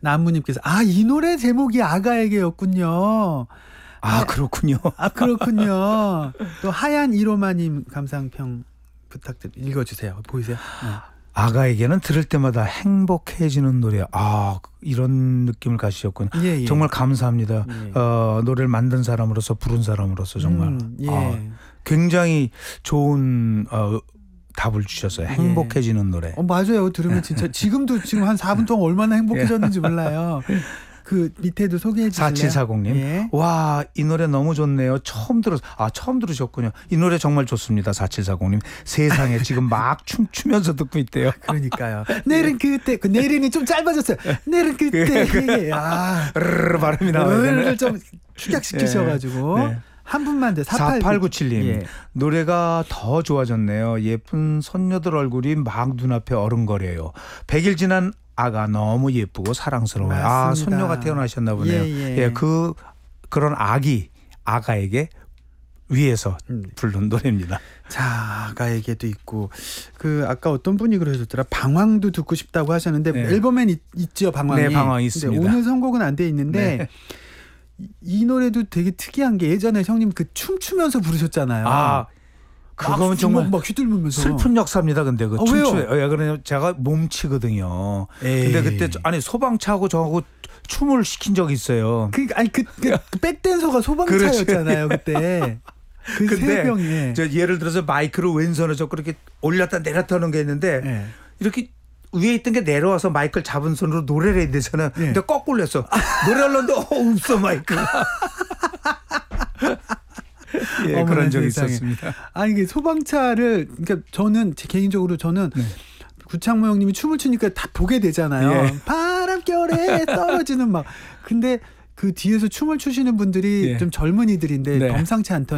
남무님께서 이 노래 제목이 아가에게였군요. 그렇군요. 그렇군요. 또 하얀 이로마님 감상평 읽어주세요. 보이세요? 네. 아가에게는 들을 때마다 행복해지는 노래. 이런 느낌을 가지셨군요. 예. 정말 감사합니다. 예. 노래를 만든 사람으로서 부른 사람으로서 정말 예. 굉장히 좋은 답을 주셨어요. 행복해지는 노래. 맞아요. 들으면 진짜 지금 한 4분 동안 얼마나 행복해졌는지 몰라요. 그 밑에도 소개해 주실래요? 4740님. 예. 와, 이 노래 너무 좋네요. 처음 들으셨군요. 이 노래 정말 좋습니다. 4740님. 세상에 지금 막 춤추면서 듣고 있대요. 그러니까요. 내일은 그때 그 내일은 좀 짧아졌어요. 내일은 그때 발음이 나와요. 를 좀 축약시키셔가지고 네. 한 분만 돼. 4897님. 예. 노래가 더 좋아졌네요. 예쁜 손녀들 얼굴이 막 눈앞에 어른거려요. 100일 지난 아가 너무 예쁘고 사랑스러워요. 맞습니다. 손녀가 태어나셨나 보네요. 예. 그런 아가에게 위에서 부른 노래입니다. 자, 아가에게도 있고 아까 어떤 분이 그러셨더라. 방황도 듣고 싶다고 하셨는데 네. 앨범엔 있죠, 방황이. 네, 방황이 있습니다. 오늘 선곡은 안 돼 있는데 네. 이 노래도 되게 특이한 게 예전에 형님 춤추면서 부르셨잖아요. 그거는 정말 막 휘둘르면서 슬픈 역사입니다. 근데 왜요? 그러면 제가 몸치거든요. 에이. 근데 그때 소방차하고 저하고 춤을 시킨 적이 있어요. 그 백댄서가 소방차였잖아요. 그때. 그 세 병에. 예를 들어서 마이크를 왼손으로 저 그렇게 올렸다 내렸다 하는 게 있는데 네. 이렇게 위에 있던 게 내려와서 마이크를 잡은 손으로 노래를 해야 되잖아요. 네. 근데 거꾸로 했어. 노래하려는데 없어 마이크. 그런 적이 있었습니다. 이게 소방차를 저는 개인적으로 구창모 형님이 춤을 추니까 다 보게 되잖아요. 예. 바람결에 떨어지는 근데 그 뒤에서 춤을 추시는 분들이 좀 젊은이들인데 범상치 않던